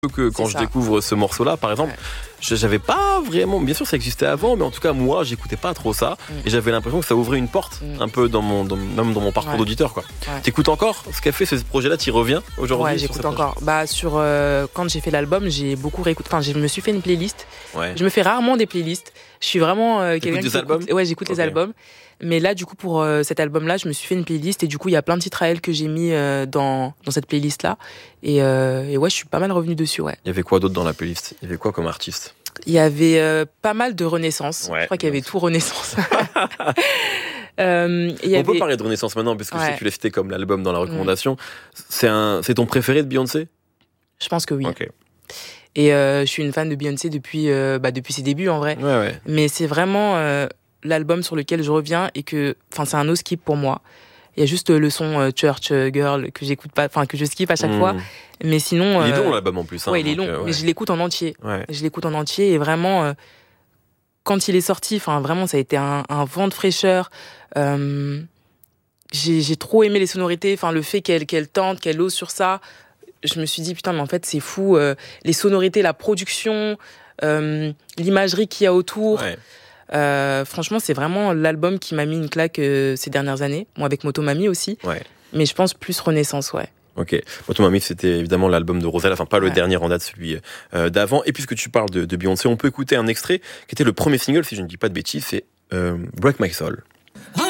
Que quand je découvre ce morceau-là, par exemple, j'avais pas vraiment, bien sûr ça existait avant, mais en tout cas moi j'écoutais pas trop ça et j'avais l'impression que ça ouvrait une porte un peu même dans mon parcours d'auditeur quoi. T'écoutes encore ce qu'a fait ce projet-là, t'y reviens aujourd'hui? Ouais, j'écoute encore. Quand j'ai fait l'album, j'ai beaucoup réécouté. Enfin, je me suis fait une playlist. Ouais. Je me fais rarement des playlists. Je suis vraiment quelqu'un qui écoute. Ouais, j'écoute les albums. Mais là, du coup, pour cet album-là, je me suis fait une playlist et du coup, il y a plein de titres à elle que j'ai mis dans cette playlist-là. Et ouais, je suis pas mal revenue dessus, ouais. Il y avait quoi d'autre dans la playlist? Il y avait quoi comme artiste? Il y avait pas mal de Renaissance. Ouais, je crois qu'il y avait tout Renaissance. On peut parler de Renaissance maintenant, parce que si tu l'as cité comme l'album dans la recommandation. C'est ton préféré de Beyoncé? Je pense que oui. Okay. Et je suis une fan de Beyoncé depuis ses débuts, en vrai. Ouais. Mais c'est vraiment l'album sur lequel je reviens et c'est un no skip pour moi. Il y a juste le son Church Girl que j'écoute pas, que je skip à chaque fois. Mais sinon. Il est long l'album en plus. Ouais, il est long. Mais je l'écoute en entier. Ouais. Je l'écoute en entier et vraiment, quand il est sorti, vraiment, ça a été un vent de fraîcheur. J'ai trop aimé les sonorités, le fait qu'elle tente, qu'elle ose sur ça. Je me suis dit, putain, mais en fait, c'est fou. Les sonorités, la production, l'imagerie qu'il y a autour. Ouais. Franchement, c'est vraiment l'album qui m'a mis une claque ces dernières années. Moi, avec Motomami aussi. Ouais. Mais je pense plus Renaissance, ouais. Ok. Motomami, c'était évidemment l'album de Rosalia, pas le dernier en date, celui d'avant. Et puisque tu parles de Beyoncé, on peut écouter un extrait qui était le premier single, si je ne dis pas de bêtises, c'est Break My Soul. I